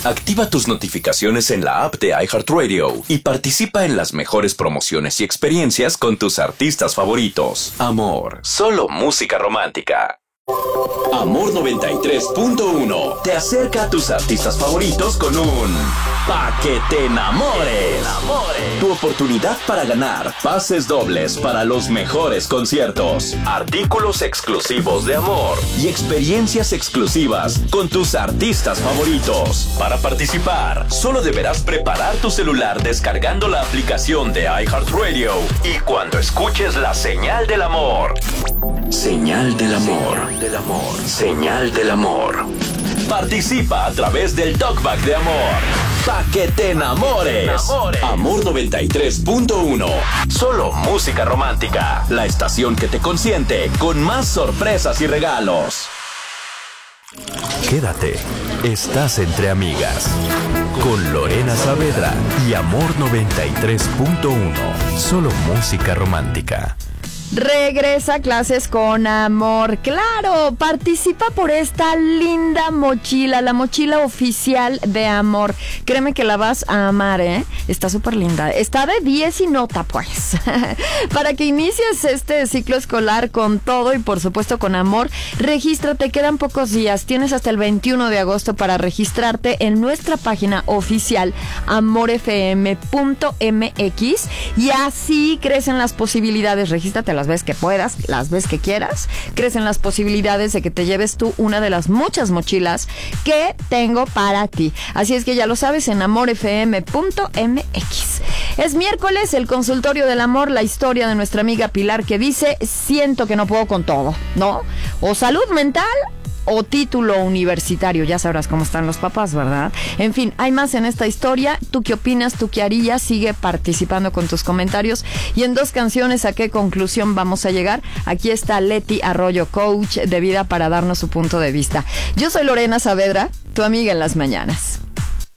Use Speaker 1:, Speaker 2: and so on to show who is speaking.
Speaker 1: Activa tus notificaciones en la app de iHeartRadio y participa en las mejores promociones y experiencias con tus artistas favoritos. Amor, solo música romántica. Amor 93.1 te acerca a tus artistas favoritos con un Pa' que te enamores. Tu oportunidad para ganar pases dobles para los mejores conciertos, artículos exclusivos de Amor y experiencias exclusivas con tus artistas favoritos. Para participar, solo deberás preparar tu celular descargando la aplicación de iHeartRadio y cuando escuches la señal del amor. Señal del amor. Señal del amor. Participa a través del Talkback de Amor. Pa' que te enamores. Amor 93.1. Solo música romántica. La estación que te consiente con más sorpresas y regalos.
Speaker 2: Quédate. Estás entre amigas. Con Lorena Saavedra y Amor 93.1. Solo música romántica.
Speaker 3: Regresa a clases con Amor. Claro, participa por esta linda mochila, la mochila oficial de Amor. Créeme que la vas a amar, ¿eh? Está súper linda. Está de 10 y nota, pues. Para que inicies este ciclo escolar con todo y por supuesto con Amor, regístrate. Quedan pocos días. Tienes hasta el 21 de agosto para registrarte en nuestra página oficial amorfm.mx y así crecen las posibilidades. Regístrate las veces que puedas, las veces que quieras. Crecen las posibilidades de que te lleves tú una de las muchas mochilas que tengo para ti. Así es que ya lo sabes, en amorfm.mx. Es miércoles, el consultorio del amor, la historia de nuestra amiga Pilar que dice: siento que no puedo con todo, ¿no? O salud mental o título universitario. Ya sabrás cómo están los papás, ¿verdad? En fin, hay más en esta historia. ¿Tú qué opinas? ¿Tú qué harías? Sigue participando con tus comentarios. Y en 2 canciones, ¿a qué conclusión vamos a llegar? Aquí está Leti Arroyo, coach de vida, para darnos su punto de vista. Yo soy Lorena Saavedra, tu amiga en las mañanas.